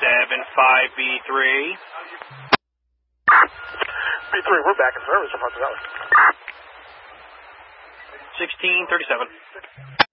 75B3. B3, we're back in service from Hudson Valley. 1637.